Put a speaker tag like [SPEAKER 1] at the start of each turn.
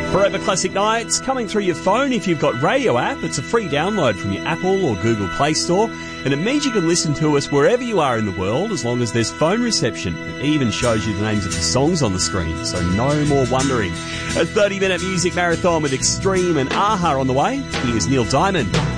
[SPEAKER 1] Forever Classic Nights coming through your phone if you've got Radio app. It's a free download from your Apple or Google Play Store, and it means you can listen to us wherever you are in the world as long as there's phone reception. It even shows you the names of the songs on the screen, so no more wondering. A 30-minute music marathon with Extreme and Aha on the way. Here's Neil Diamond.